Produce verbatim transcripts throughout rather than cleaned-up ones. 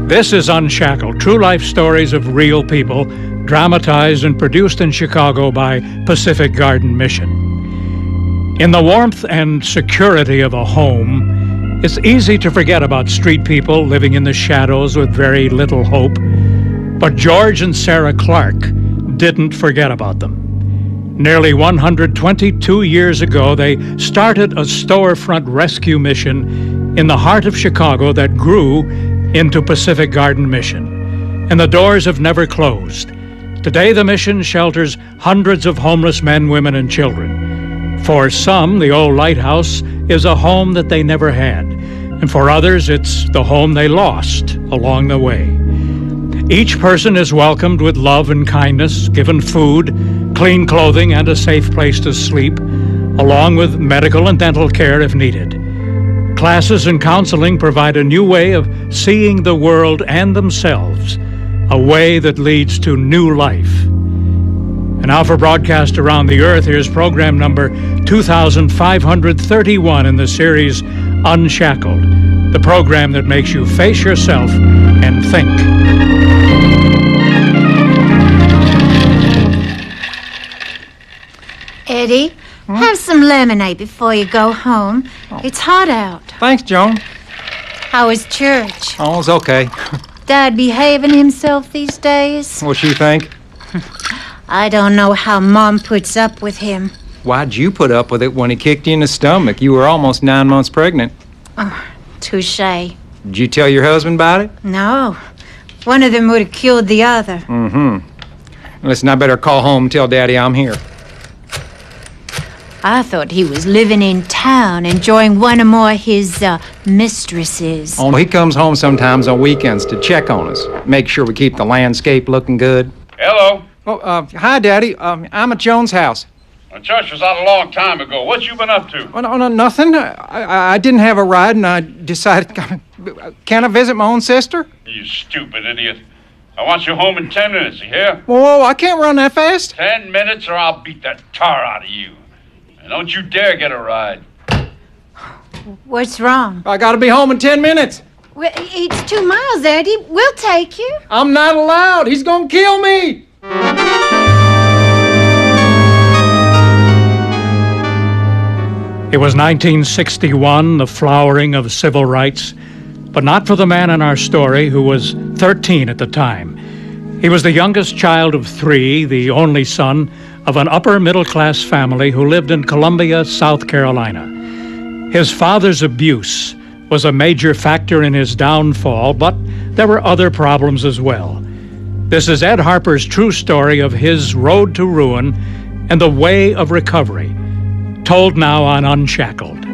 This is Unshackled, true life stories of real people, dramatized and produced in Chicago by Pacific Garden Mission. In the warmth and security of a home, it's easy to forget about street people living in the shadows with very little hope. But George and Sarah Clark didn't forget about them. Nearly one hundred twenty-two years ago, they started a storefront rescue mission in the heart of Chicago that grew into Pacific Garden Mission. And the doors have never closed. Today, the mission shelters hundreds of homeless men, women, and children. For some, the old lighthouse is a home that they never had. And for others, it's the home they lost along the way. Each person is welcomed with love and kindness, given food, clean clothing, and a safe place to sleep, along with medical and dental care if needed. Classes and counseling provide a new way of seeing the world and themselves, a way that leads to new life. And now for broadcast around the earth, here's program number two thousand five hundred thirty-one in the series Unshackled, the program that makes you face yourself and think. Eddie, hmm? have some lemonade before you go home. Oh. It's hot out. Thanks, Joan. How was church? Oh, it's okay. Dad behaving himself these days? What'd she think? I don't know how Mom puts up with him. Why'd you put up with it when he kicked you in the stomach? You were almost nine months pregnant. Oh, touché. Did you tell your husband about it? No. One of them would have killed the other. Mm-hmm. Listen, I better call home and tell Daddy I'm here. I thought he was living in town, enjoying one or more of his uh, mistresses. Oh, he comes home sometimes on weekends to check on us, make sure we keep the landscape looking good. Hello. Oh, uh, hi, Daddy. Um, I'm at Joan's house. The church was out a long time ago. What you been up to? Oh, no, no, nothing. I, I, I didn't have a ride, and I decided, can I visit my own sister? You stupid idiot. I want you home in ten minutes, you hear? Whoa, I can't run that fast. Ten minutes or I'll beat the tar out of you. And don't you dare get a ride. What's wrong? I gotta be home in ten minutes. Well, it's two miles, Eddie. We'll take you. I'm not allowed. He's gonna kill me. It was nineteen sixty-one, the flowering of civil rights, but not for the man in our story who was thirteen at the time. He was the youngest child of three, the only son of an upper-middle-class family who lived in Columbia, South Carolina. His father's abuse was a major factor in his downfall, but there were other problems as well. This is Ed Harper's true story of his road to ruin and the way of recovery, told now on Unshackled.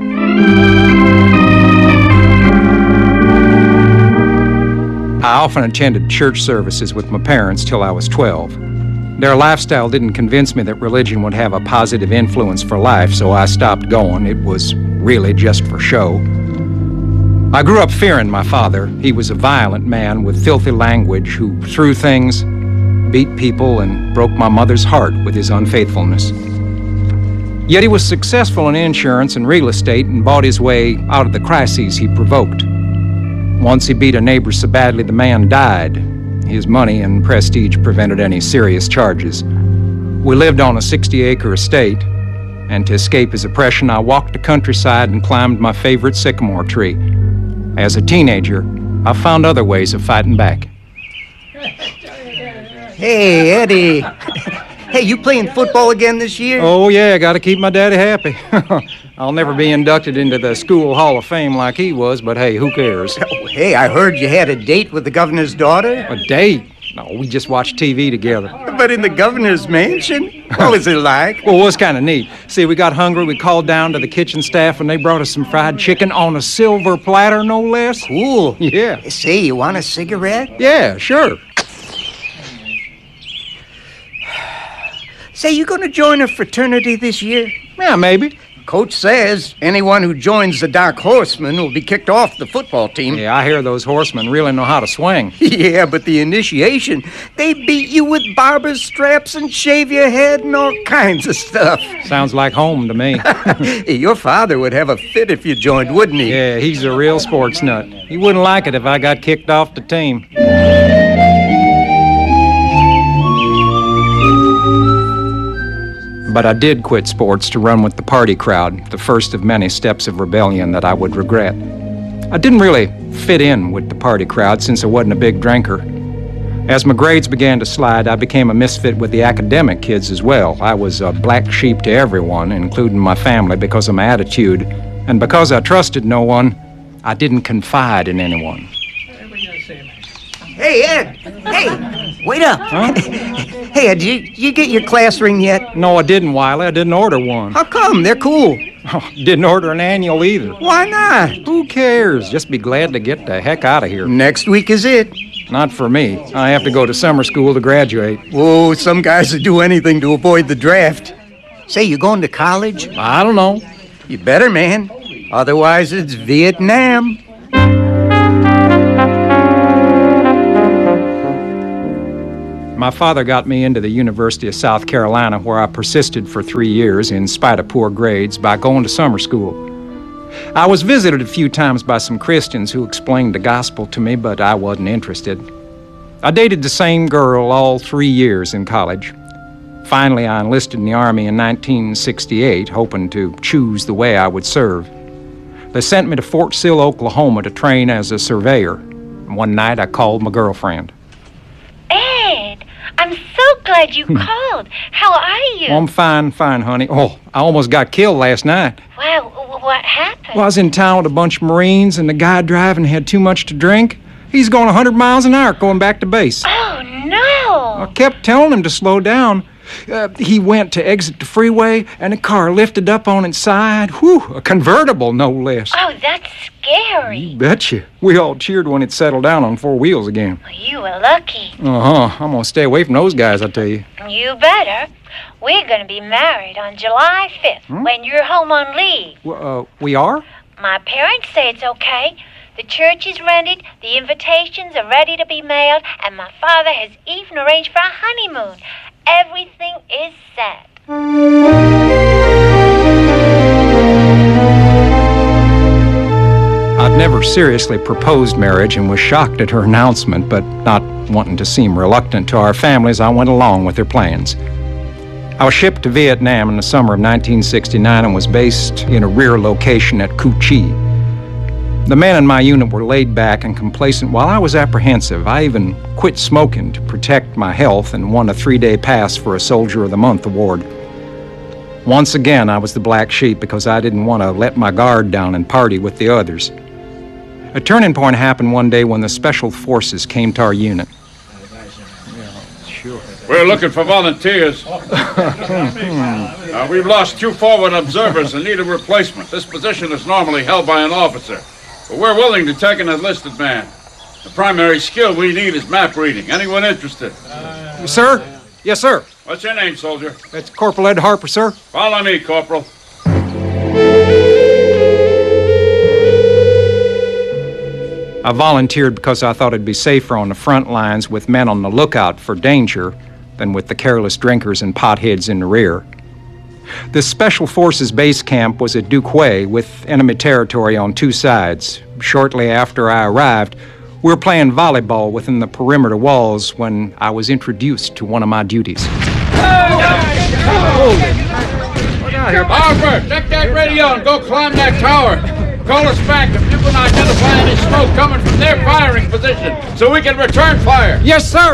I often attended church services with my parents till I was twelve. Their lifestyle didn't convince me that religion would have a positive influence for life, so I stopped going. It was really just for show. I grew up fearing my father. He was a violent man with filthy language who threw things, beat people, and broke my mother's heart with his unfaithfulness. Yet he was successful in insurance and real estate and bought his way out of the crises he provoked. Once he beat a neighbor so badly the man died. His money and prestige prevented any serious charges. We lived on a sixty-acre estate, and to escape his oppression, I walked the countryside and climbed my favorite sycamore tree. As a teenager, I found other ways of fighting back. Hey, Eddie. Hey, you playing football again this year? Oh, yeah, got to keep my daddy happy. I'll never be inducted into the School Hall of Fame like he was, but hey, who cares? Oh, hey, I heard you had a date with the governor's daughter. A date? No, we just watched T V together. But in the governor's mansion? What was it like? Well, it was kind of neat. See, we got hungry, we called down to the kitchen staff, and they brought us some fried chicken on a silver platter, no less. Cool. Yeah. Say, you want a cigarette? Yeah, sure. Say, you gonna join a fraternity this year? Yeah, maybe. Coach says anyone who joins the Dark Horsemen will be kicked off the football team. Yeah, I hear those horsemen really know how to swing. Yeah, but the initiation, they beat you with barber straps and shave your head and all kinds of stuff. Sounds like home to me. Your father would have a fit if you joined, wouldn't he? Yeah, he's a real sports nut. He wouldn't like it if I got kicked off the team. But I did quit sports to run with the party crowd, the first of many steps of rebellion that I would regret. I didn't really fit in with the party crowd since I wasn't a big drinker. As my grades began to slide, I became a misfit with the academic kids as well. I was a black sheep to everyone, including my family, because of my attitude. And because I trusted no one, I didn't confide in anyone. Hey, Ed! Hey! Wait up! Huh? Hey, Ed, did you, you get your class ring yet? No, I didn't, Wiley. I didn't order one. How come? They're cool. Oh, didn't order an annual either. Why not? Who cares? Just be glad to get the heck out of here. Next week is it. Not for me. I have to go to summer school to graduate. Whoa, some guys would do anything to avoid the draft. Say, you going to college? I don't know. You better, man. Otherwise, it's Vietnam. My father got me into the University of South Carolina, where I persisted for three years in spite of poor grades by going to summer school. I was visited a few times by some Christians who explained the gospel to me, but I wasn't interested. I dated the same girl all three years in college. Finally, I enlisted in the Army in nineteen sixty-eight, hoping to choose the way I would serve. They sent me to Fort Sill, Oklahoma to train as a surveyor. One night, I called my girlfriend. Ed, I'm so glad you called. How are you? Oh, I'm fine, fine, honey. Oh, I almost got killed last night. Well, what happened? Well, I was in town with a bunch of Marines, and the guy driving had too much to drink. He's going one hundred miles an hour going back to base. Oh, no. I kept telling him to slow down. Uh, he went to exit the freeway, and the car lifted up on its side. Whew, a convertible, no less. Oh, that's scary. You betcha. We all cheered when it settled down on four wheels again. Well, you were lucky. Uh-huh. I'm going to stay away from those guys, I tell you. You better. We're going to be married on July fifth, hmm? when you're home on leave. Well, uh, we are? My parents say it's okay. The church is rented, the invitations are ready to be mailed, and my father has even arranged for a honeymoon. Everything is set. I'd never seriously proposed marriage and was shocked at her announcement, but not wanting to seem reluctant to our families, I went along with her plans. I was shipped to Vietnam in the summer of nineteen sixty-nine and was based in a rear location at Cu Chi. The men in my unit were laid back and complacent while I was apprehensive. I even quit smoking to protect my health and won a three-day pass for a Soldier of the Month award. Once again, I was the black sheep because I didn't want to let my guard down and party with the others. A turning point happened one day when the Special Forces came to our unit. We're looking for volunteers. uh, we've lost two forward observers and need a replacement. This position is normally held by an officer, but we're willing to take an enlisted man. The primary skill we need is map reading. Anyone interested? Uh, sir? Yes, sir. What's your name, soldier? It's Corporal Ed Harper, sir. Follow me, Corporal. I volunteered because I thought it'd be safer on the front lines with men on the lookout for danger than with the careless drinkers and potheads in the rear. The Special Forces base camp was at Duquay with enemy territory on two sides. Shortly after I arrived, we were playing volleyball within the perimeter walls when I was introduced to one of my duties. Harper, check that radio and go climb that tower. Call us back if you can identify any smoke coming from their firing position so we can return fire. Yes, sir.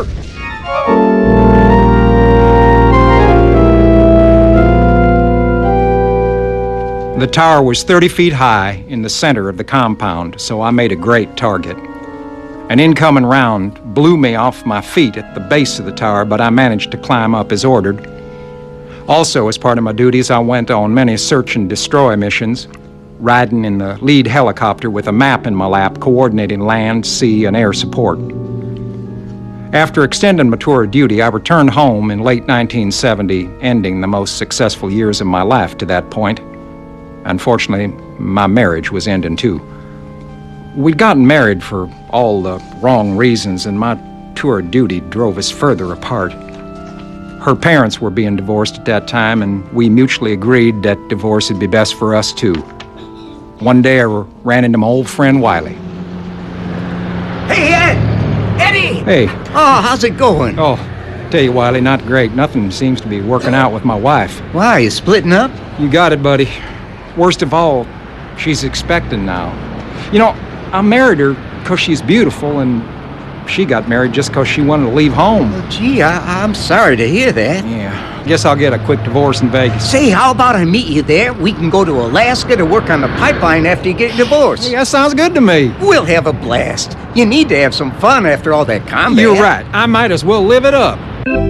The tower was thirty feet high in the center of the compound, so I made a great target. An incoming round blew me off my feet at the base of the tower, but I managed to climb up as ordered. Also, as part of my duties, I went on many search and destroy missions, riding in the lead helicopter with a map in my lap, coordinating land, sea, and air support. After extending my tour of duty, I returned home in late nineteen seventy, ending the most successful years of my life to that point. Unfortunately, my marriage was ending too. We'd gotten married for all the wrong reasons, and my tour of duty drove us further apart. Her parents were being divorced at that time, and we mutually agreed that divorce would be best for us too. One day I ran into my old friend Wiley. Hey, Ed! Eddie! Hey. Oh, how's it going? Oh, tell you, Wiley, not great. Nothing seems to be working out with my wife. Why, are you splitting up? You got it, buddy. Worst of all, she's expecting now. You know, I married her because she's beautiful, and she got married just because she wanted to leave home. Well, gee, I, I'm sorry to hear that. Yeah, guess I'll get a quick divorce in Vegas. Say, how about I meet you there? We can go to Alaska to work on the pipeline after you get divorced. Hey, that sounds good to me. We'll have a blast. You need to have some fun after all that combat. You're right. I might as well live it up.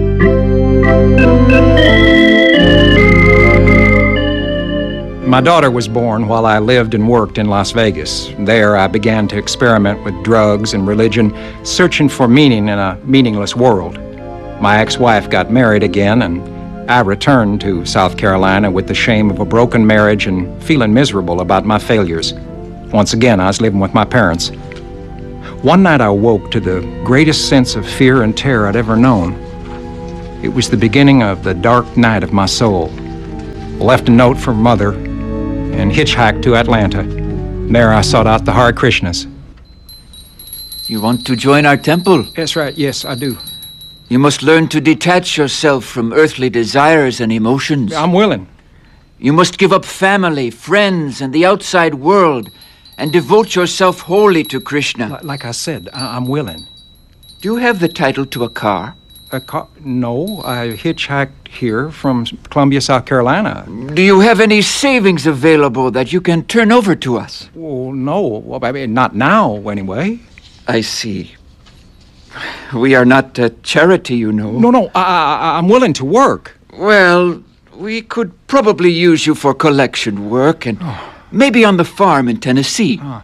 My daughter was born while I lived and worked in Las Vegas. There, I began to experiment with drugs and religion, searching for meaning in a meaningless world. My ex-wife got married again, and I returned to South Carolina with the shame of a broken marriage and feeling miserable about my failures. Once again, I was living with my parents. One night I awoke to the greatest sense of fear and terror I'd ever known. It was the beginning of the dark night of my soul. I left a note for Mother and hitchhiked to Atlanta. There I sought out the Hare Krishnas. You want to join our temple? That's right, yes, I do. You must learn to detach yourself from earthly desires and emotions. I'm willing. You must give up family, friends, and the outside world, and devote yourself wholly to Krishna. L- like I said, I- I'm willing. Do you have the title to a car? A car? No, I hitchhiked here from Columbia, South Carolina. Do you have any savings available that you can turn over to us? Well, no. Well, I mean, not now, anyway. I see. We are not a charity, you know. No, no, I, I, I'm willing to work. Well, we could probably use you for collection work and oh. maybe on the farm in Tennessee. Oh.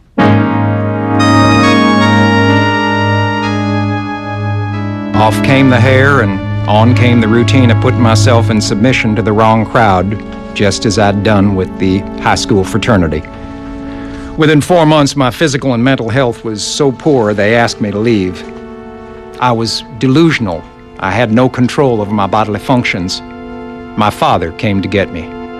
Off came the hair, and on came the routine of putting myself in submission to the wrong crowd, just as I'd done with the high school fraternity. Within four months, my physical and mental health was so poor they asked me to leave. I was delusional. I had no control over my bodily functions. My father came to get me.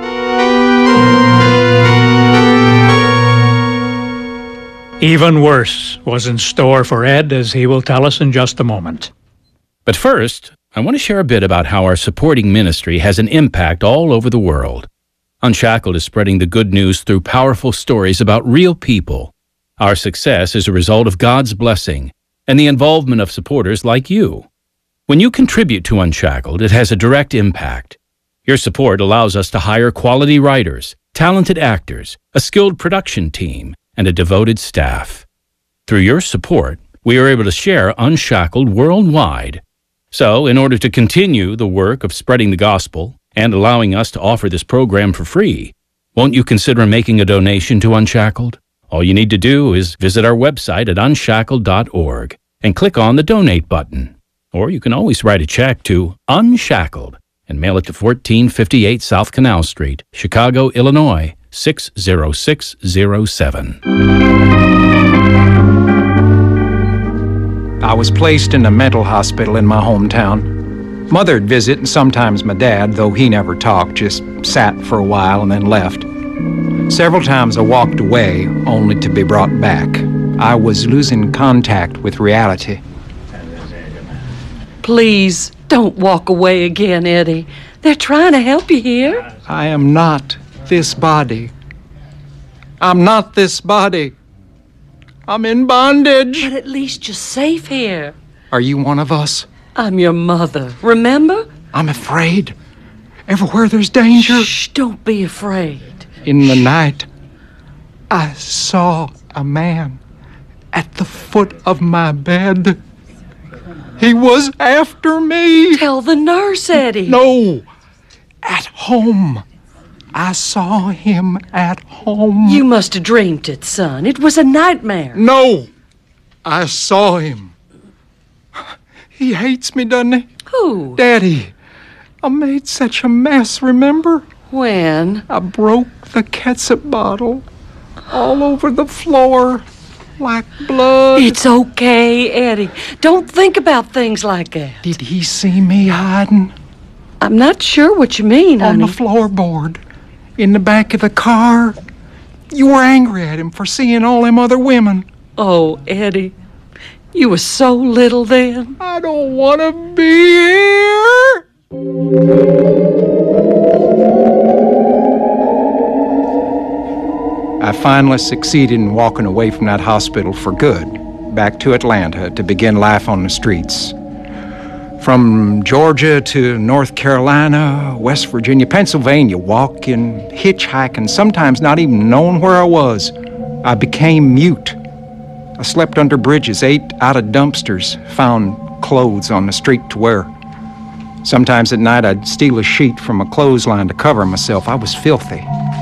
Even worse was in store for Ed, as he will tell us in just a moment. But first, I want to share a bit about how our supporting ministry has an impact all over the world. Unshackled is spreading the good news through powerful stories about real people. Our success is a result of God's blessing and the involvement of supporters like you. When you contribute to Unshackled, it has a direct impact. Your support allows us to hire quality writers, talented actors, a skilled production team, and a devoted staff. Through your support, we are able to share Unshackled worldwide. So, in order to continue the work of spreading the gospel and allowing us to offer this program for free, won't you consider making a donation to Unshackled? All you need to do is visit our website at unshackled dot org and click on the Donate button. Or you can always write a check to Unshackled and mail it to fourteen fifty-eight South Canal Street, Chicago, Illinois, six zero six zero seven. I was placed in a mental hospital in my hometown. Mother'd visit, and sometimes my dad, though he never talked, just sat for a while and then left. Several times I walked away, only to be brought back. I was losing contact with reality. Please, don't walk away again, Eddie. They're trying to help you here. I am not this body. I'm not this body. I'm in bondage. But at least you're safe here. Are you one of us? I'm your mother, remember? I'm afraid. Everywhere there's danger. Shh, don't be afraid. In the night, I saw a man at the foot of my bed. He was after me. Tell the nurse, Eddie. No, at home. I saw him at home. You must have dreamed it, son. It was a nightmare. No, I saw him. He hates me, doesn't he? Who? Daddy. I made such a mess, remember? When? I broke the ketchup bottle all over the floor like blood. It's okay, Eddie. Don't think about things like that. Did he see me hiding? I'm not sure what you mean, On honey. the floorboard, in the back of the car. You were angry at him for seeing all them other women. Oh, Eddie, you were so little then. I don't want to be here. I finally succeeded in walking away from that hospital for good, back to Atlanta to begin life on the streets. From Georgia to North Carolina, West Virginia, Pennsylvania, walking, hitchhiking, sometimes not even knowing where I was. I became mute. I slept under bridges, ate out of dumpsters, found clothes on the street to wear. Sometimes at night I'd steal a sheet from a clothesline to cover myself. I was filthy.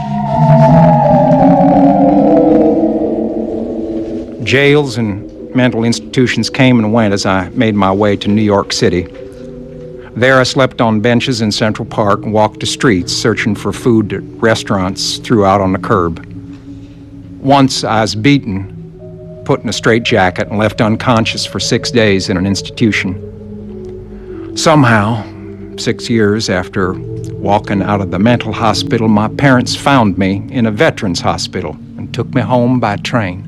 Jails and mental institutions came and went as I made my way to New York City. There I slept on benches in Central Park and walked the streets searching for food at restaurants threw out on the curb. Once I was beaten, put in a straitjacket, and left unconscious for six days in an institution. Somehow, six years after walking out of the mental hospital, my parents found me in a veterans hospital and took me home by train.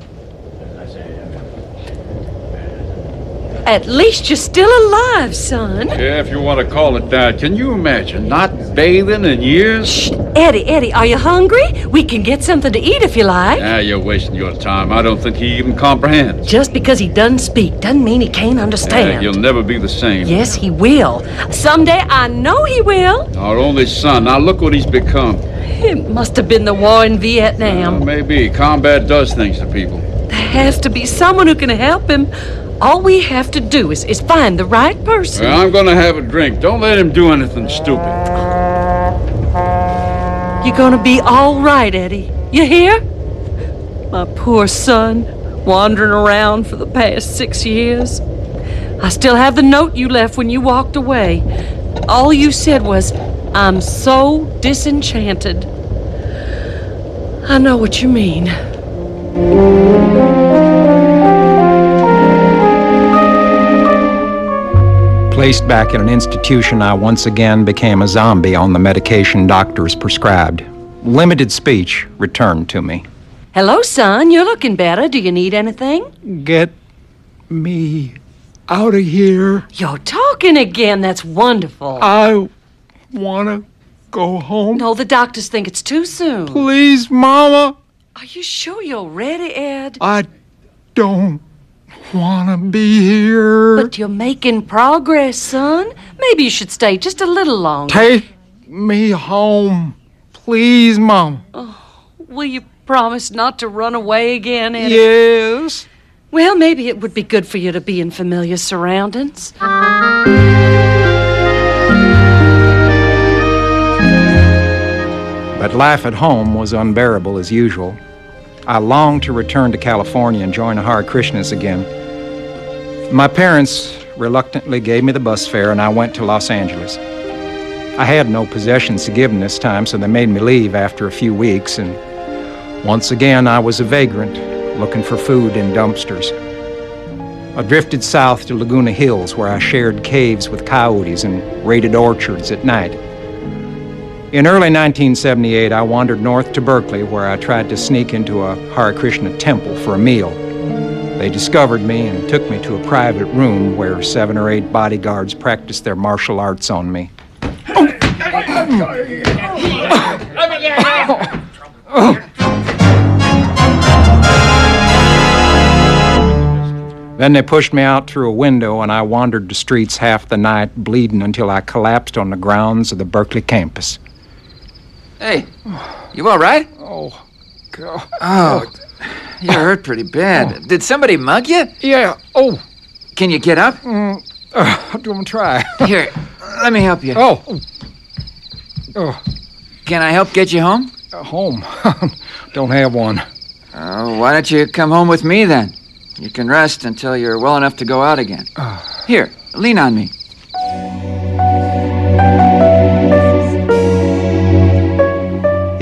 At least you're still alive, son. Yeah, if you want to call it that. Can you imagine not bathing in years? Shh, Eddie, Eddie, are you hungry? We can get something to eat if you like. Ah, you're wasting your time. I don't think he even comprehends. Just because he doesn't speak doesn't mean he can't understand. Yeah, he'll never be the same. Yes, he will. Someday I know he will. Our only son. Now look what he's become. It must have been the war in Vietnam. Uh, maybe. Combat does things to people. There has to be someone who can help him. All we have to do is, is find the right person. Well, I'm going to have a drink. Don't let him do anything stupid. You're going to be all right, Eddie. You hear? My poor son, wandering around for the past six years. I still have the note you left when you walked away. All you said was, I'm so disenchanted. I know what you mean. Placed back in an institution, I once again became a zombie on the medication doctors prescribed. Limited speech returned to me. Hello, son. You're looking better. Do you need anything? Get me out of here. You're talking again. That's wonderful. I want to go home. No, the doctors think it's too soon. Please, Mama. Are you sure you're ready, Ed? I don't want to be here. But you're making progress, son. Maybe you should stay just a little longer. Take me home. Please, Mom. Oh, will you promise not to run away again, Eddie? Yes. Well, maybe it would be good for you to be in familiar surroundings. But life at home was unbearable as usual. I longed to return to California and join the Hare Krishnas again. My parents reluctantly gave me the bus fare, and I went to Los Angeles. I had no possessions to give them this time, so they made me leave after a few weeks, and once again I was a vagrant, looking for food in dumpsters. I drifted south to Laguna Hills, where I shared caves with coyotes and raided orchards at night. In early nineteen seventy-eight, I wandered north to Berkeley, where I tried to sneak into a Hare Krishna temple for a meal. They discovered me and took me to a private room where seven or eight bodyguards practiced their martial arts on me. Then they pushed me out through a window, and I wandered the streets half the night, bleeding until I collapsed on the grounds of the Berkeley campus. Hey, you all right? Oh, God. Oh, you hurt pretty bad. Oh. Did somebody mug you? Yeah. Oh. Can you get up? Mm, uh, do want to try? Here, let me help you. Oh. Oh. Can I help get you home? Uh, home? Don't have one. Oh, why don't you come home with me then? You can rest until you're well enough to go out again. Uh. Here, lean on me.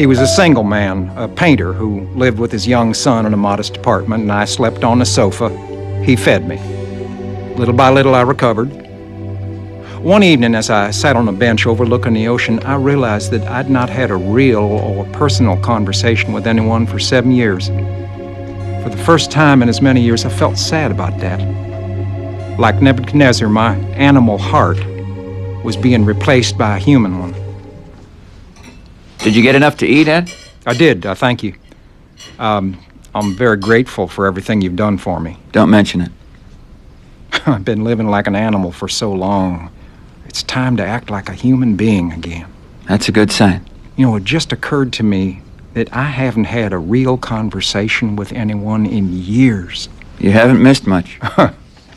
He was a single man, a painter who lived with his young son in a modest apartment, and I slept on the sofa. He fed me. Little by little, I recovered. One evening, as I sat on a bench overlooking the ocean, I realized that I'd not had a real or personal conversation with anyone for seven years. For the first time in as many years, I felt sad about that. Like Nebuchadnezzar, my animal heart was being replaced by a human one. Did you get enough to eat, Ed? I did, uh, thank you. Um, I'm very grateful for everything you've done for me. Don't mention it. I've been living like an animal for so long. It's time to act like a human being again. That's a good sign. You know, it just occurred to me that I haven't had a real conversation with anyone in years. You haven't missed much. A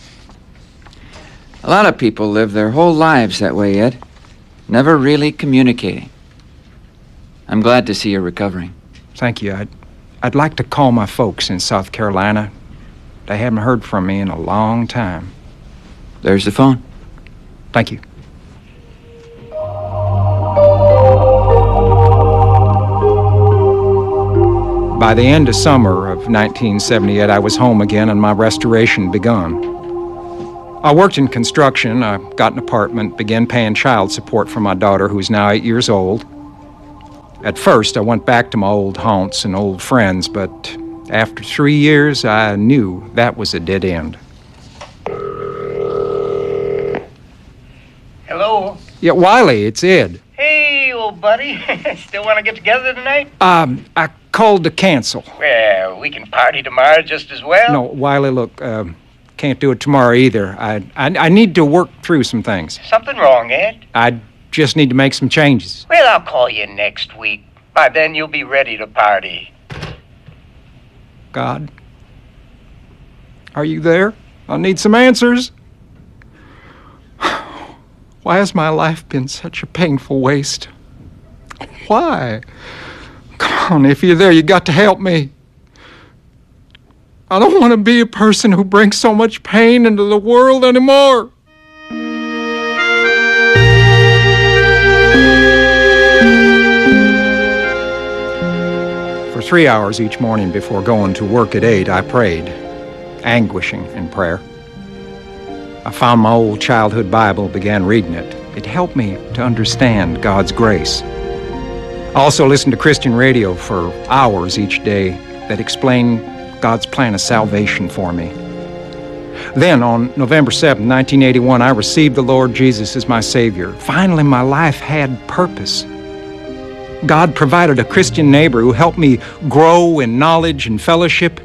lot of people live their whole lives that way, Ed. Never really communicating. I'm glad to see you're recovering. Thank you. I'd, I'd like to call my folks in South Carolina. They haven't heard from me in a long time. There's the phone. Thank you. By the end of summer of nineteen seventy-eight, I was home again and my restoration begun. I worked in construction. I got an apartment, began paying child support for my daughter, who's now eight years old. At first, I went back to my old haunts and old friends, but after three years, I knew that was a dead end. Hello? Yeah, Wiley, it's Ed. Hey, old buddy. Still want to get together tonight? Um, I called to cancel. Well, we can party tomorrow just as well. No, Wiley, look, uh, can't do it tomorrow either. I, I, I need to work through some things. Something wrong, Ed? I just need to make some changes. Well, I'll call you next week. By then, you'll be ready to party. God, are you there? I need some answers. Why has my life been such a painful waste? Why? Come on, if you're there, you got to help me. I don't want to be a person who brings so much pain into the world anymore. For three hours each morning before going to work at eight, I prayed, anguishing in prayer. I found my old childhood Bible, began reading it. It helped me to understand God's grace. I also listened to Christian radio for hours each day that explained God's plan of salvation for me. Then, on November seventh, nineteen eighty-one, I received the Lord Jesus as my Savior. Finally, my life had purpose. God provided a Christian neighbor who helped me grow in knowledge and fellowship.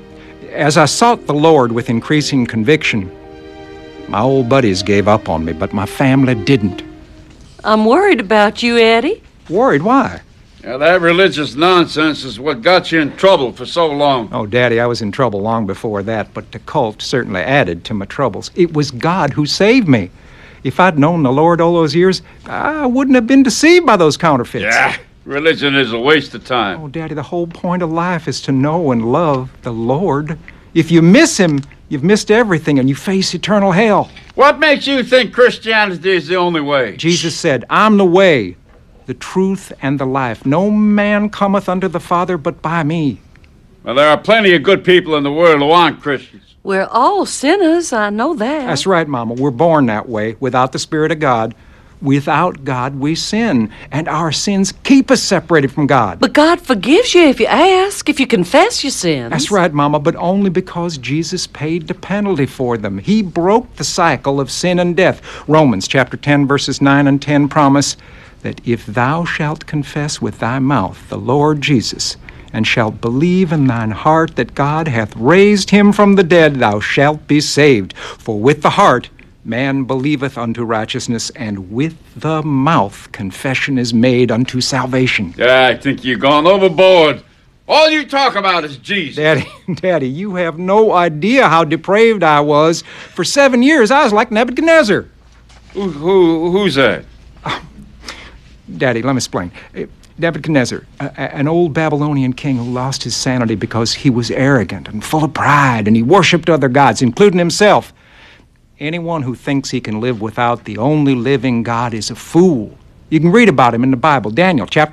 As I sought the Lord with increasing conviction, my old buddies gave up on me, but my family didn't. I'm worried about you, Eddie. Worried? Why? Yeah, that religious nonsense is what got you in trouble for so long. Oh, Daddy, I was in trouble long before that, but the cult certainly added to my troubles. It was God who saved me. If I'd known the Lord all those years, I wouldn't have been deceived by those counterfeits. Yeah, religion is a waste of time. Oh, Daddy, the whole point of life is to know and love the Lord. If you miss Him, you've missed everything and you face eternal hell. What makes you think Christianity is the only way? Jesus said, I'm the way, the truth, and the life. No man cometh unto the Father but by me. Well, there are plenty of good people in the world who aren't Christians. We're all sinners, I know that. That's right, Mama. We're born that way, without the Spirit of God. Without God, we sin, and our sins keep us separated from God. But God forgives you if you ask, if you confess your sins. That's right, Mama, but only because Jesus paid the penalty for them. He broke the cycle of sin and death. Romans chapter ten, verses nine and ten promise that if thou shalt confess with thy mouth the Lord Jesus, and shalt believe in thine heart that God hath raised him from the dead, thou shalt be saved. For with the heart man believeth unto righteousness, and with the mouth confession is made unto salvation. Yeah, I think you've gone overboard. All you talk about is Jesus. Daddy, Daddy, you have no idea how depraved I was. For seven years, I was like Nebuchadnezzar. Who, who, who's that? Oh, Daddy, let me explain. Nebuchadnezzar, a, an old Babylonian king who lost his sanity because he was arrogant and full of pride, and he worshipped other gods, including himself. Anyone who thinks he can live without the only living God is a fool. You can read about him in the Bible, Daniel chapter four.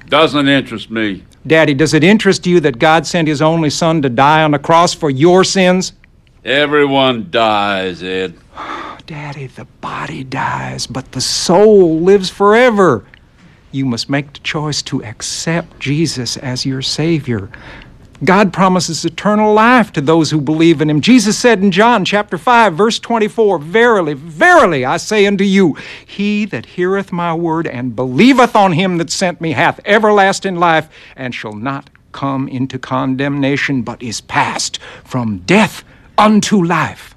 Doesn't interest me. Daddy, does it interest you that God sent his only son to die on the cross for your sins? Everyone dies, Ed. Daddy, the body dies, but the soul lives forever. You must make the choice to accept Jesus as your Savior. God promises eternal life to those who believe in him. Jesus said in John chapter five, verse twenty-four, Verily, verily, I say unto you, he that heareth my word and believeth on him that sent me hath everlasting life, and shall not come into condemnation, but is passed from death unto life.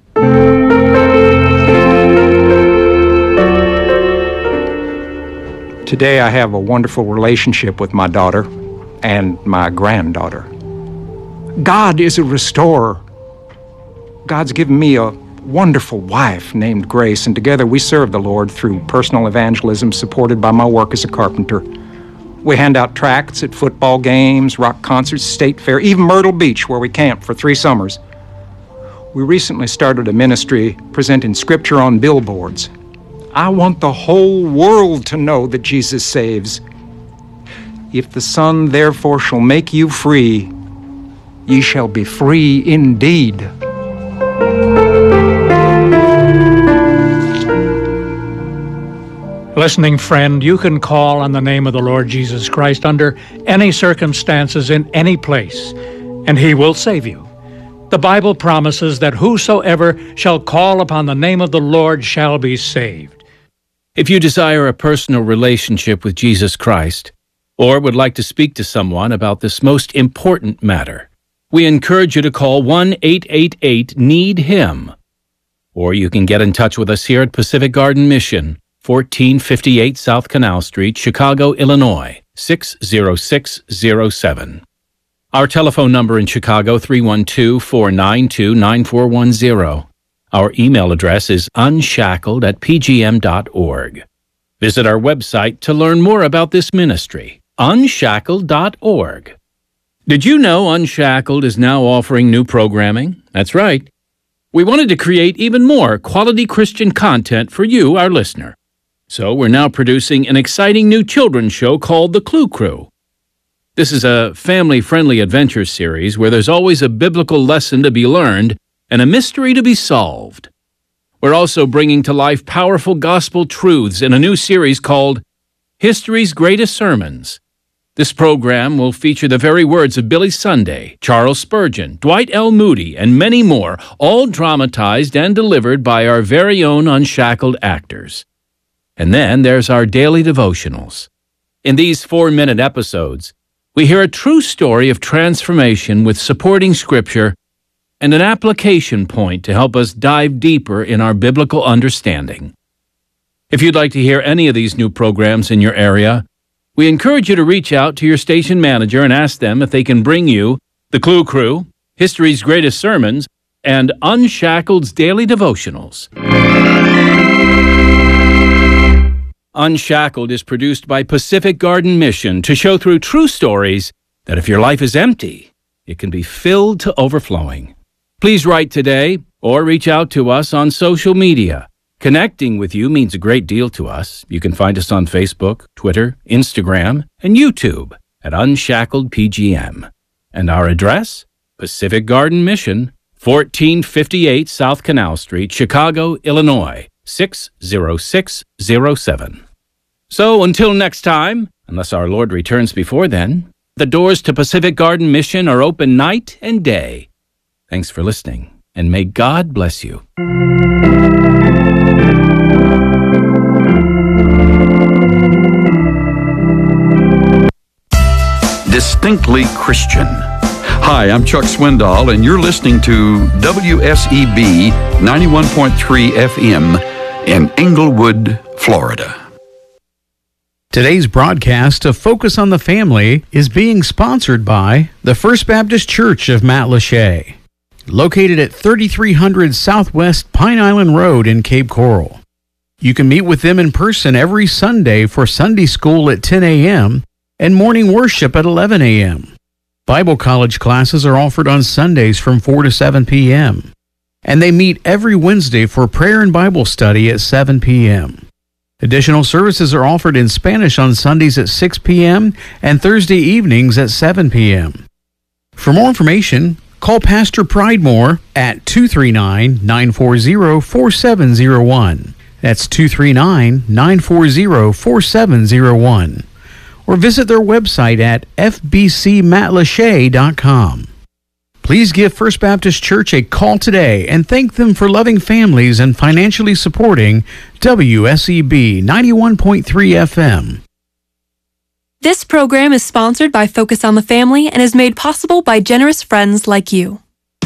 Today I have a wonderful relationship with my daughter and my granddaughter. God is a restorer. God's given me a wonderful wife named Grace, and together we serve the Lord through personal evangelism supported by my work as a carpenter. We hand out tracts at football games, rock concerts, state fair, even Myrtle Beach, where we camped for three summers. We recently started a ministry presenting scripture on billboards. I want the whole world to know that Jesus saves. If the Son therefore shall make you free, ye shall be free indeed. Listening friend, you can call on the name of the Lord Jesus Christ under any circumstances in any place, and he will save you. The Bible promises that whosoever shall call upon the name of the Lord shall be saved. If you desire a personal relationship with Jesus Christ, or would like to speak to someone about this most important matter, we encourage you to call one eight eight eight need him. Or you can get in touch with us here at Pacific Garden Mission, fourteen fifty-eight South Canal Street, Chicago, Illinois, six zero six zero seven. Our telephone number in Chicago, three one two, four nine two, nine four one zero. Our email address is unshackled at p g m dot org. Visit our website to learn more about this ministry, unshackled dot org. Did you know Unshackled is now offering new programming? That's right. We wanted to create even more quality Christian content for you, our listener. So we're now producing an exciting new children's show called The Clue Crew. This is a family-friendly adventure series where there's always a biblical lesson to be learned and a mystery to be solved. We're also bringing to life powerful gospel truths in a new series called History's Greatest Sermons. This program will feature the very words of Billy Sunday, Charles Spurgeon, Dwight L. Moody, and many more, all dramatized and delivered by our very own Unshackled actors. And then there's our daily devotionals. In these four-minute episodes, we hear a true story of transformation with supporting scripture and an application point to help us dive deeper in our biblical understanding. If you'd like to hear any of these new programs in your area, we encourage you to reach out to your station manager and ask them if they can bring you The Clue Crew, History's Greatest Sermons, and Unshackled's Daily Devotionals. Unshackled is produced by Pacific Garden Mission to show through true stories that if your life is empty, it can be filled to overflowing. Please write today or reach out to us on social media. Connecting with you means a great deal to us. You can find us on Facebook, Twitter, Instagram, and YouTube at Unshackled P G M. And our address? Pacific Garden Mission, fourteen fifty-eight South Canal Street, Chicago, Illinois, six zero six zero seven. So until next time, unless our Lord returns before then, the doors to Pacific Garden Mission are open night and day. Thanks for listening, and may God bless you. Distinctly Christian. Hi, I'm Chuck Swindoll, and you're listening to W S E B ninety-one point three F M in Englewood, Florida. Today's broadcast of Focus on the Family is being sponsored by the First Baptist Church of Matlacha, located at thirty-three hundred Southwest Pine Island Road in Cape Coral. You can meet with them in person every Sunday for Sunday school at ten a.m. and morning worship at eleven a.m. Bible college classes are offered on Sundays from four to seven p.m. And they meet every Wednesday for prayer and Bible study at seven p.m. Additional services are offered in Spanish on Sundays at six p.m. and Thursday evenings at seven p.m. For more information, call Pastor Pridemore at two three nine, nine four zero, four seven zero one. That's two three nine, nine four zero, four seven zero one. Or visit their website at f b c matlacha dot com. Please give First Baptist Church a call today and thank them for loving families and financially supporting W S E B ninety-one point three F M. This program is sponsored by Focus on the Family and is made possible by generous friends like you.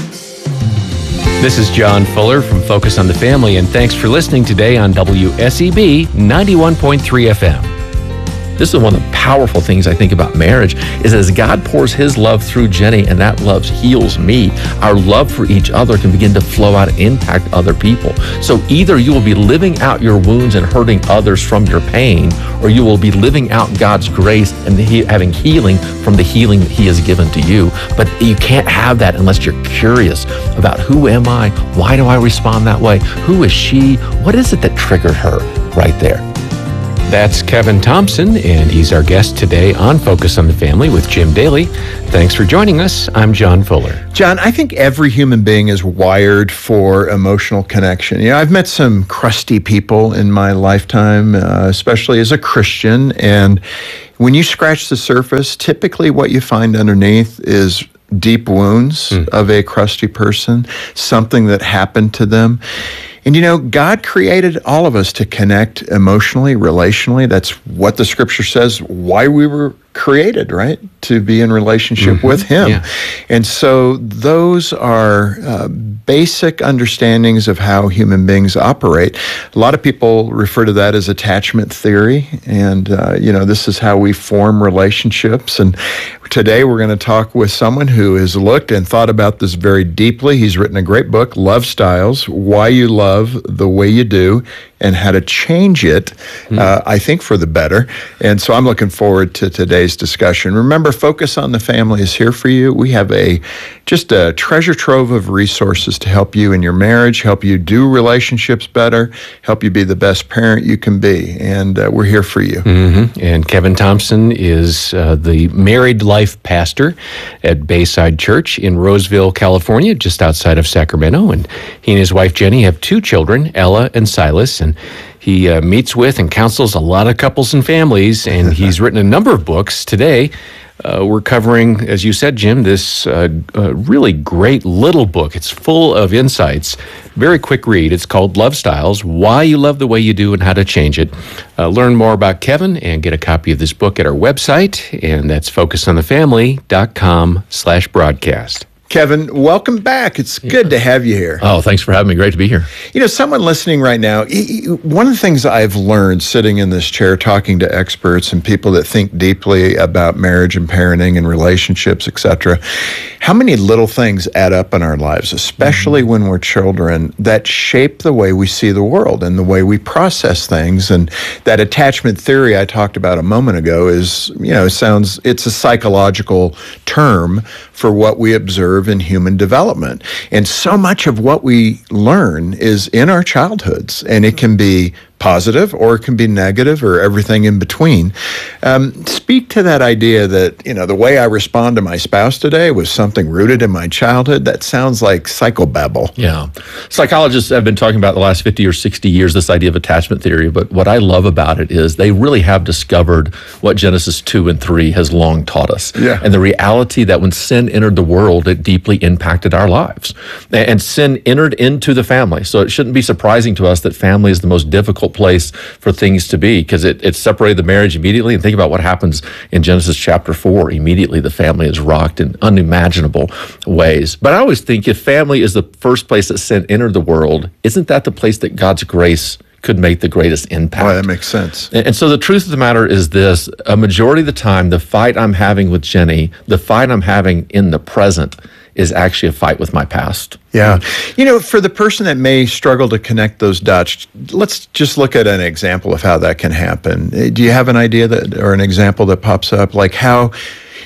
This is John Fuller from Focus on the Family, and thanks for listening today on W S E B ninety-one point three F M. This is one of the powerful things I think about marriage is as God pours his love through Jenny and that love heals me, our love for each other can begin to flow out and impact other people. So either you will be living out your wounds and hurting others from your pain, or you will be living out God's grace and he, having healing from the healing that he has given to you. But you can't have that unless you're curious about who am I? Why do I respond that way? Who is she? What is it that triggered her right there? That's Kevin Thompson, and he's our guest today on Focus on the Family with Jim Daly. Thanks for joining us. I'm John Fuller. John, I think every human being is wired for emotional connection. You know, I've met some crusty people in my lifetime, uh, especially as a Christian, and when you scratch the surface, typically what you find underneath is deep wounds mm. of a crusty person, something that happened to them. And, you know, God created all of us to connect emotionally, relationally. That's what the scripture says, why we were created, right? To be in relationship mm-hmm. with him. Yeah. And so those are uh, basic understandings of how human beings operate. A lot of people refer to that as attachment theory. And, uh, you know, this is how we form relationships. And today we're going to talk with someone who has looked and thought about this very deeply. He's written a great book, Love Styles, Why You Love the Way You Do, and how to change it, mm. uh, I think, for the better. And so I'm looking forward to today's discussion. Remember, Focus on the Family is here for you. We have a just a treasure trove of resources to help you in your marriage, help you do relationships better, help you be the best parent you can be. And uh, we're here for you. Mm-hmm. And Kevin Thompson is uh, the married life pastor at Bayside Church in Roseville, California, just outside of Sacramento. And he and his wife, Jenny, have two children, Ella and Silas. And he uh, meets with and counsels a lot of couples and families, and he's written a number of books. Today, uh, we're covering, as you said, Jim, this uh, uh, really great little book. It's full of insights. Very quick read. It's called Love Styles, Why You Love the Way You Do and How to Change It. Uh, learn more about Kevin and get a copy of this book at our website, and that's focus on the family dot com slash broadcast. Kevin, welcome back. It's good yeah. to have you here. Oh, thanks for having me. Great to be here. You know, someone listening right now, one of the things I've learned sitting in this chair talking to experts and people that think deeply about marriage and parenting and relationships, et cetera, how many little things add up in our lives, especially mm-hmm. when we're children, that shape the way we see the world and the way we process things. And that attachment theory I talked about a moment ago is, you know, sounds, it's a psychological term for what we observe in human development. And so much of what we learn is in our childhoods, and it can be positive or it can be negative or everything in between. Um, speak to that idea that, you know, the way I respond to my spouse today was something rooted in my childhood. That sounds like psychobabble. Yeah. Psychologists have been talking about the last fifty or sixty years, this idea of attachment theory, but what I love about it is they really have discovered what Genesis two and three has long taught us. Yeah. And the reality that when sin entered the world, it deeply impacted our lives. And sin entered into the family. So it shouldn't be surprising to us that family is the most difficult place for things to be, because it, it separated the marriage immediately. And think about what happens in Genesis chapter four. Immediately the family is rocked in unimaginable ways. But I always think if family is the first place that sin entered the world, isn't that the place that God's grace could make the greatest impact? Well, that makes sense. And, and so the truth of the matter is this: a majority of the time, the fight I'm having with Jenny, the fight I'm having in the present, is actually a fight with my past. Yeah. You know, for the person that may struggle to connect those dots, let's just look at an example of how that can happen. Do you have an idea that, or an example that pops up, like how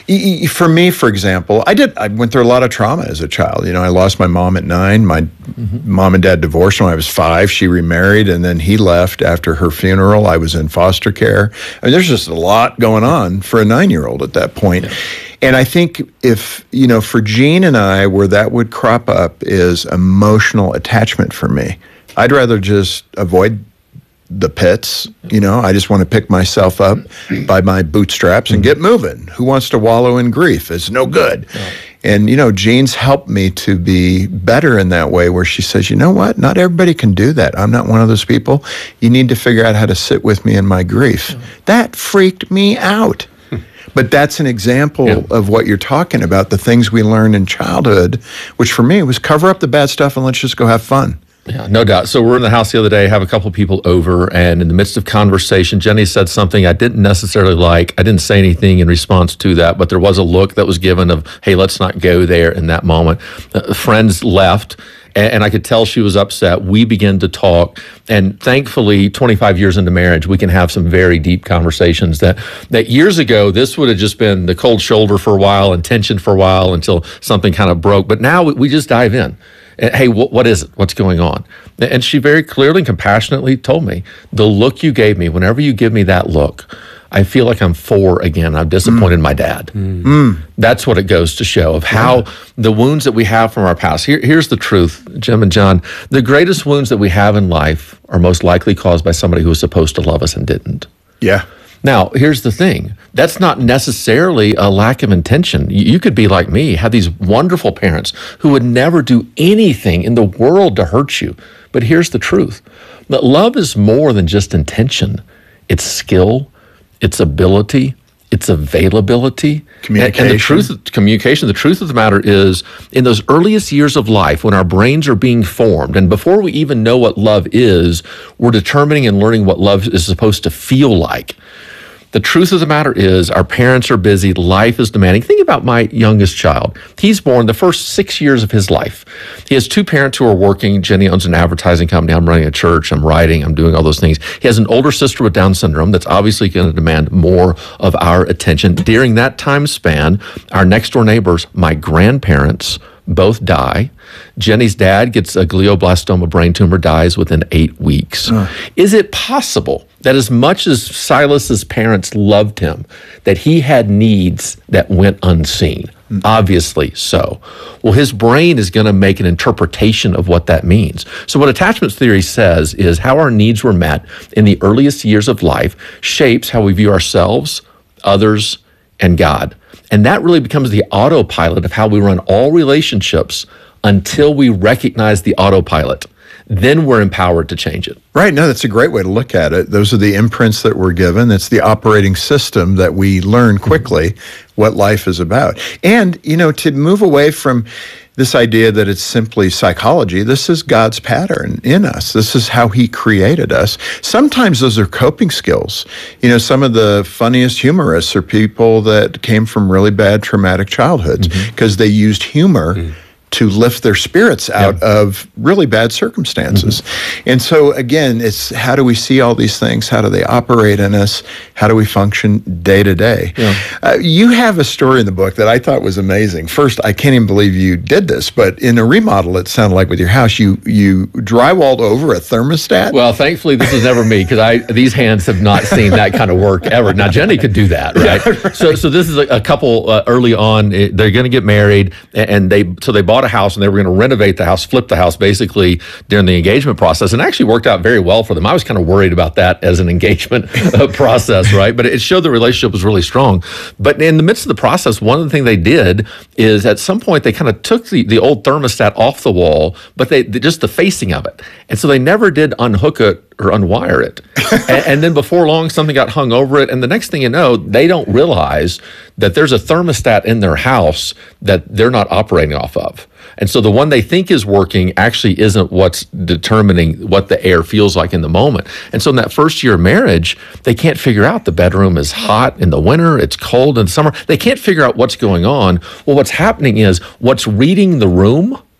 Y- y- For me, for example, I did. I went through a lot of trauma as a child. You know, I lost my mom at nine. My mm-hmm. mom and dad divorced when I was five. She remarried, and then he left after her funeral. I was in foster care. I mean, there's just a lot going on for a nine-year-old at that point. Yeah. And I think if, you know, for Jean and I, where that would crop up is emotional attachment for me. I'd rather just avoid the pits, you know, I just want to pick myself up by my bootstraps and get moving. Who wants to wallow in grief? It's no good. Yeah. And, you know, Jean's helped me to be better in that way where she says, you know what, not everybody can do that. I'm not one of those people. You need to figure out how to sit with me in my grief. Yeah. That freaked me out. But that's an example yeah. of what you're talking about, the things we learn in childhood, which for me was cover up the bad stuff and let's just go have fun. Yeah, no doubt. So we're in the house the other day, have a couple of people over, and in the midst of conversation, Jenny said something I didn't necessarily like. I didn't say anything in response to that, but there was a look that was given of, hey, let's not go there in that moment. Uh, friends left, and, and I could tell she was upset. We began to talk, and thankfully, twenty-five years into marriage, we can have some very deep conversations that, that years ago, this would have just been the cold shoulder for a while and tension for a while until something kind of broke. But now we, we just dive in. Hey, what, what is it? What's going on? And she very clearly and compassionately told me, the look you gave me, whenever you give me that look, I feel like I'm four again. I'm disappointed mm. in my dad. Mm. That's what it goes to show of how yeah. the wounds that we have from our past. Here, here's the truth, Jim and John. The greatest wounds that we have in life are most likely caused by somebody who was supposed to love us and didn't. Yeah. Now, here's the thing. That's not necessarily a lack of intention. You could be like me, have these wonderful parents who would never do anything in the world to hurt you. But here's the truth. That love is more than just intention. It's skill, it's ability, it's availability. Communication. And, and the truth, communication, the truth of the matter is, in those earliest years of life, when our brains are being formed, and before we even know what love is, we're determining and learning what love is supposed to feel like. The truth of the matter is our parents are busy. Life is demanding. Think about my youngest child. He's born the first six years of his life. He has two parents who are working. Jenny owns an advertising company. I'm running a church. I'm writing. I'm doing all those things. He has an older sister with Down syndrome that's obviously going to demand more of our attention. During that time span, our next door neighbors, my grandparents, both die. Jenny's dad gets a glioblastoma brain tumor, dies within eight weeks. Uh. Is it possible that as much as Silas's parents loved him, that he had needs that went unseen? Mm. Obviously so. Well, his brain is going to make an interpretation of what that means. So what attachment theory says is how our needs were met in the earliest years of life shapes how we view ourselves, others, and God. And that really becomes the autopilot of how we run all relationships until we recognize the autopilot. Then we're empowered to change it. Right. No, that's a great way to look at it. Those are the imprints that we're given. It's the operating system that we learn quickly mm-hmm. what life is about. And, you know, to move away from this idea that it's simply psychology, this is God's pattern in us. This is how he created us. Sometimes those are coping skills. You know, some of the funniest humorists are people that came from really bad traumatic childhoods because mm-hmm. they used humor mm. to lift their spirits out yep. of really bad circumstances. Mm-hmm. And so, again, it's how do we see all these things? How do they operate in us? How do we function day to day? Yeah. Uh, you have a story in the book that I thought was amazing. First, I can't even believe you did this, but in a remodel, it sounded like with your house, you you drywalled over a thermostat? Well, thankfully, this was never me, because I these hands have not seen that kind of work ever. Now, Jenny could do that, right? Yeah, right. So, so this is a, a couple uh, early on. It, they're going to get married, and they so they bought a house, and they were going to renovate the house, flip the house, basically during the engagement process, and it actually worked out very well for them. I was kind of worried about that as an engagement uh, process, right? But it showed the relationship was really strong. But in the midst of the process, one of the things they did is at some point they kind of took the, the old thermostat off the wall, but they, they just the facing of it, and so they never did unhook it or unwire it. and, and then before long, something got hung over it. And the next thing you know, they don't realize that there's a thermostat in their house that they're not operating off of. And so the one they think is working actually isn't what's determining what the air feels like in the moment. And so in that first year of marriage, they can't figure out the bedroom is hot in the winter, it's cold in the summer. They can't figure out what's going on. Well, what's happening is what's reading the room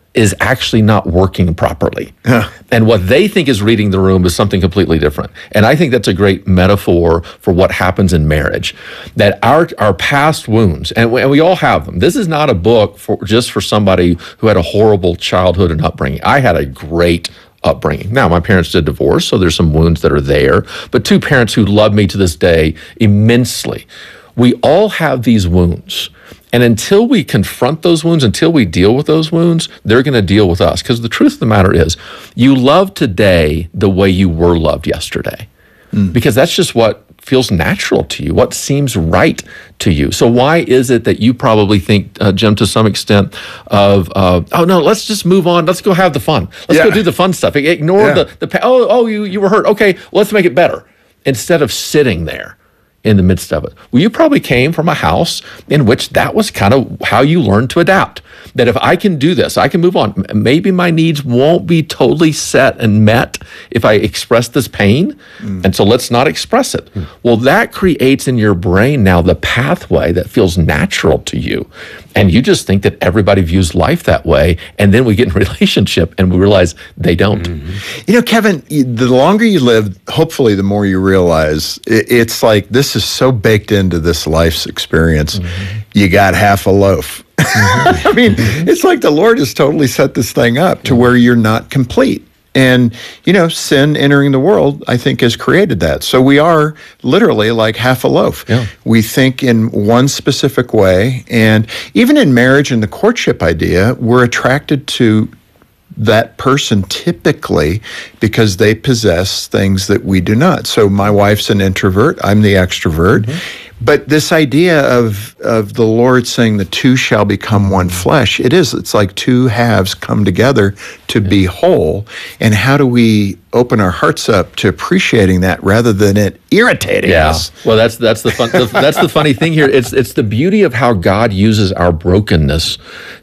is actually not working properly. And what they think is reading the room is something completely different. And I think that's a great metaphor for what happens in marriage, that our our past wounds, and we, and we all have them. This is not a book for just for somebody who had a horrible childhood and upbringing. I had a great upbringing. Now, my parents did divorce, so there's some wounds that are there, but two parents who love me to this day immensely. We all have these wounds. And until we confront those wounds, until we deal with those wounds, they're going to deal with us. Because the truth of the matter is, you love today the way you were loved yesterday. Mm. Because that's just what feels natural to you, what seems right to you. So why is it that you probably think, uh, Jim, to some extent of, uh, oh, no, let's just move on. Let's go have the fun. Let's yeah. go do the fun stuff. Ignore yeah. the, the, oh, oh, you, you were hurt. Okay, well, let's make it better. Instead of sitting there in the midst of it. Well, you probably came from a house in which that was kind of how you learned to adapt. That if I can do this, I can move on. Maybe my needs won't be totally set and met if I express this pain, mm. and so let's not express it. Mm. Well, that creates in your brain now the pathway that feels natural to you. And you just think that everybody views life that way, and then we get in a relationship and we realize they don't. Mm-hmm. You know, Kevin, the longer you live, hopefully the more you realize it's like this is so baked into this life's experience. Mm-hmm. You got half a loaf. Mm-hmm. I mean, it's like the Lord has totally set this thing up to where you're not complete. And, you know, sin entering the world, I think, has created that. So we are literally like half a loaf. Yeah. We think in one specific way. And even in marriage and the courtship idea, we're attracted to that person typically because they possess things that we do not. So my wife's an introvert. I'm the extrovert. Mm-hmm. But this idea of of the Lord saying the two shall become one flesh, it is. It's like two halves come together to be whole. And how do we open our hearts up to appreciating that rather than it irritating yeah. us? Well, that's that's the fun. the, that's the funny thing here. It's it's the beauty of how God uses our brokenness